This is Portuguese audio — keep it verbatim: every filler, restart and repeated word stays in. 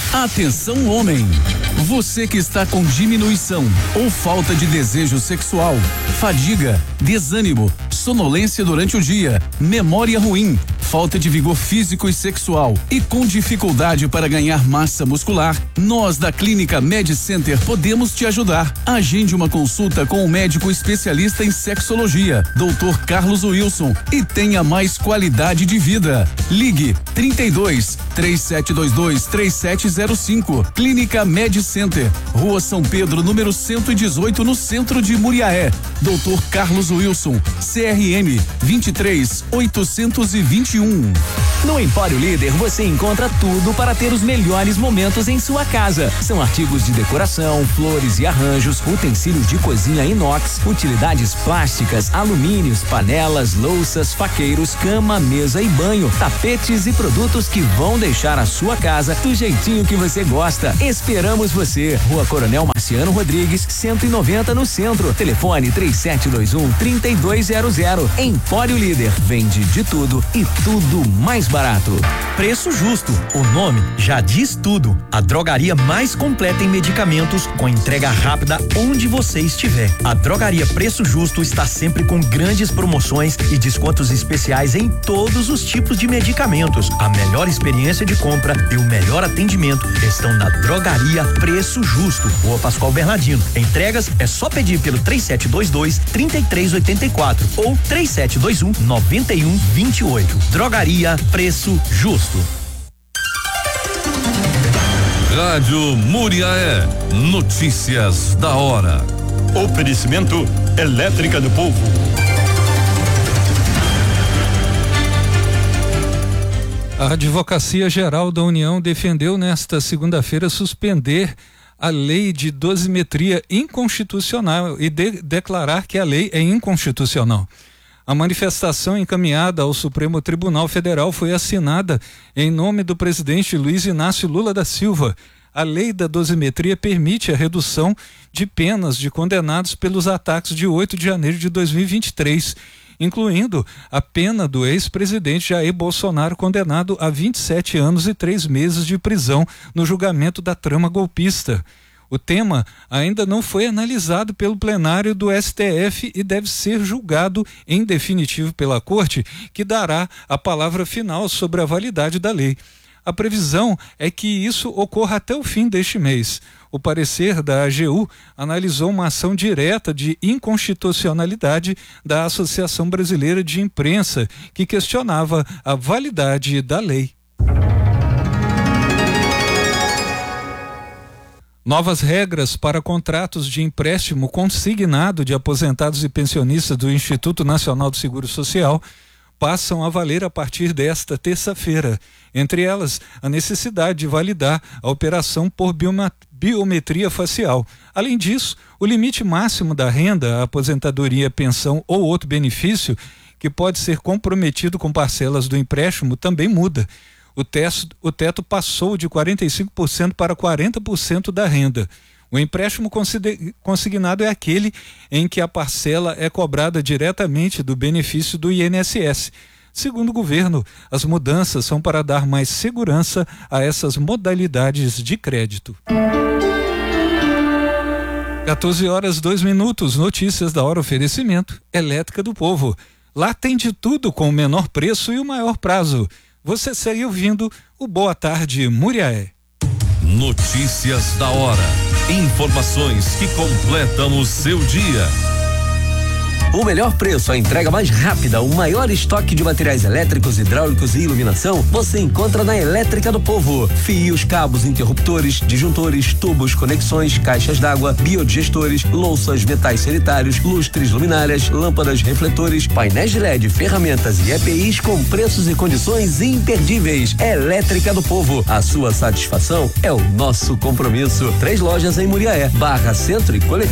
Atenção, homem! Você que está com diminuição ou falta de desejo sexual, fadiga, desânimo, sonolência durante o dia, memória ruim, falta de vigor físico e sexual e com dificuldade para ganhar massa muscular, nós da Clínica Med Center podemos te ajudar. Agende uma consulta com o médico especialista em sexologia, doutor Carlos Wilson, e tenha mais qualidade de vida. Ligue trinta e dois, três sete dois dois, três sete zero cinco. Clínica Med Center, Rua São Pedro, número cento e dezoito, no centro de Muriaé. doutor Carlos Wilson, C R M vinte e três, oitocentos e vinte e um. No Empório Líder você encontra tudo para ter os melhores momentos em sua casa. São artigos de decoração, flores e arranjos, utensílios de cozinha inox, utilidades plásticas, alumínios, panelas, louças, faqueiros, cama, mesa e banho, tapetes e produtos que vão deixar a sua casa do jeitinho que você gosta. Esperamos você. Rua Coronel Marciano Rodrigues, cento e noventa, no centro. Telefone três sete dois um, três dois zero zero. Empório Líder, vende de tudo e tudo mais barato. Preço Justo, o nome já diz tudo. A drogaria mais completa em medicamentos, com entrega rápida onde você estiver. A Drogaria Preço Justo está sempre com grandes promoções e descontos especiais em todos os tipos de medicamentos. A melhor experiência de compra e o melhor atendimento estão na Drogaria Preço Justo, Rua Pascoal Bernardino. Entregas é só pedir pelo três sete dois dois, três três oito quatro ou três sete dois um, nove um dois oito. Drogaria Preço Justo. Rádio Muriaé, notícias da hora. Oferecimento Elétrica do Povo. A Advocacia Geral da União defendeu nesta segunda-feira suspender a lei de dosimetria inconstitucional e de, declarar que a lei é inconstitucional. A manifestação encaminhada ao Supremo Tribunal Federal foi assinada em nome do presidente Luiz Inácio Lula da Silva. A lei da dosimetria permite a redução de penas de condenados pelos ataques de oito de janeiro de dois mil e vinte e três, incluindo a pena do ex-presidente Jair Bolsonaro, condenado a vinte e sete anos e três meses de prisão no julgamento da trama golpista. O tema ainda não foi analisado pelo plenário do S T F e deve ser julgado em definitivo pela Corte, que dará a palavra final sobre a validade da lei. A previsão é que isso ocorra até o fim deste mês. O parecer da A G U analisou uma ação direta de inconstitucionalidade da Associação Brasileira de Imprensa, que questionava a validade da lei. Novas regras para contratos de empréstimo consignado de aposentados e pensionistas do Instituto Nacional do Seguro Social passam a valer a partir desta terça-feira. Entre elas, a necessidade de validar a operação por biometria facial. Além disso, o limite máximo da renda, aposentadoria, pensão ou outro benefício que pode ser comprometido com parcelas do empréstimo também muda. O teto, o teto passou de quarenta e cinco por cento para quarenta por cento da renda. O empréstimo consignado é aquele em que a parcela é cobrada diretamente do benefício do I N S S. Segundo o governo, as mudanças são para dar mais segurança a essas modalidades de crédito. quatorze horas, dois minutos, notícias da hora, oferecimento Elétrica do Povo. Lá tem de tudo com o menor preço e o maior prazo. Você segue ouvindo o Boa Tarde Muriaé. Notícias da hora. Informações que completam o seu dia. O melhor preço, a entrega mais rápida, o maior estoque de materiais elétricos, hidráulicos e iluminação, você encontra na Elétrica do Povo. Fios, cabos, interruptores, disjuntores, tubos, conexões, caixas d'água, biodigestores, louças, metais sanitários, lustres, luminárias, lâmpadas, refletores, painéis de L E D, ferramentas e E P Is com preços e condições imperdíveis. Elétrica do Povo, a sua satisfação é o nosso compromisso. Três lojas em Muriaé, Barra Centro e Coletivo.